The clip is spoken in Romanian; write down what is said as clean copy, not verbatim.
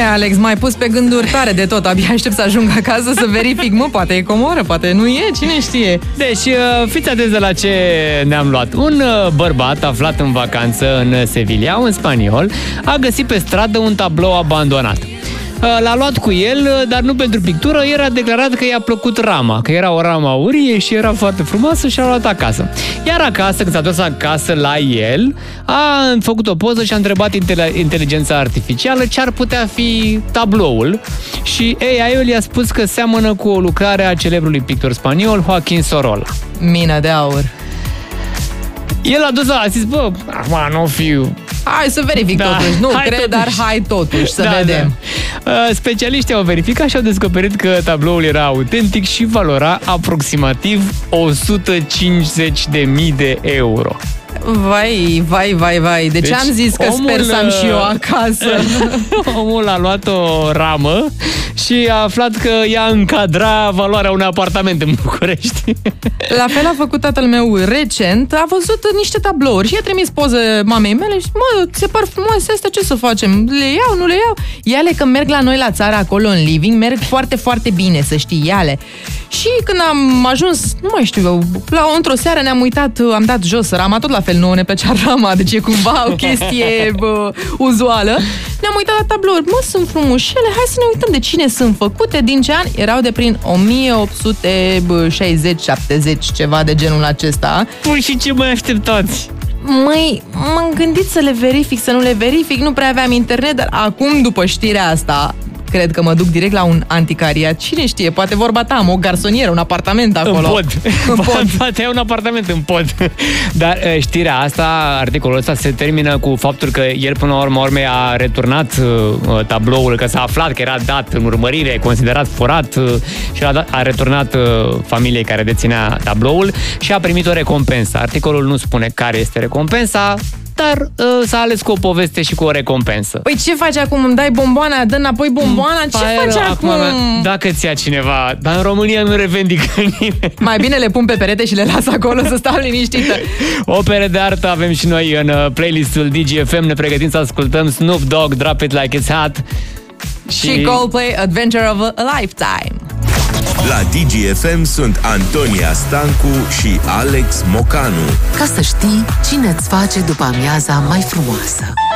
Alex, m-ai pus pe gânduri tare de tot. Abia aștept să ajung acasă să verific. Mă, poate e comoră, poate nu e, cine știe. Deci, fiți atenți de la ce ne-am luat. Un bărbat aflat în vacanță în Sevilla, un spaniol, a găsit pe stradă un tablou abandonat. L-a luat cu el, dar nu pentru pictură, era declarat că i-a plăcut rama, că era o ramă aurie și era foarte frumoasă și a luat acasă. Iar acasă, când s-a dus acasă la el, a făcut o poză și a întrebat inteligența artificială ce ar putea fi tabloul și AI-ul i-a spus că seamănă cu o lucrare a celebrului pictor spaniol Joaquin Sorolla. Mina de aur. El a zis, bă, nu fiu... Hai să verific totuși. Nu cred, dar hai totuși să vedem. Da. Specialiștii au verificat și au descoperit că tabloul era autentic și valora aproximativ 150.000 de euro. Vai. Deci am zis că sper să am și eu acasă. Omul a luat o ramă și a aflat că ea încadra valoarea unui apartament în București. La fel a făcut tatăl meu recent. A văzut niște tablouri și i-a trimis poză mamei mele și mă, se par frumoase astea, ce să facem? Le iau, nu le iau? Ele când merg la noi la țară acolo în living, merg foarte, foarte bine, să știi, ele. Și când am ajuns, nu mai știu, într-o seară ne-am uitat, am dat jos rama, tot la fel nouă ne plăcea rama, deci e cumva o chestie uzuală. Ne-am uitat la tablouri, mă, sunt frumușele, hai să ne uităm de cine sunt făcute, din ce an. Erau de prin 1860-70, ceva de genul acesta. Păi și ce mai așteptați? Măi, m-am gândit să le verific, să nu le verific, nu prea aveam internet, dar acum, după știrea asta, cred că mă duc direct la un anticariat. Cine știe, poate vorba ta, am o garsonieră, un apartament acolo. În pod. Poate ai un apartament în pod. Dar știrea asta, articolul ăsta se termină cu faptul că el până la urmă a returnat tabloul, că s-a aflat că era dat în urmărire, considerat furat și a returnat familiei care deținea tabloul și a primit o recompensă. Articolul nu spune care este recompensa, dar s-a ales cu o poveste și cu o recompensă. Păi ce faci acum? Îmi dai bomboana, dă înapoi bomboana? Ce faci acum? Dacă ți-a cineva, dar în România nu revendică nimeni. Mai bine le pun pe perete și le las acolo să stau liniștită. Opere de artă avem și noi în playlistul DGFM. Ne pregătim să ascultăm Snoop Dogg, Drop It Like It's Hot și Coldplay, Adventure of a Lifetime. La DGFM sunt Antonia Stancu și Alex Mocanu. Ca să știi cine îți face după amiaza mai frumoasă.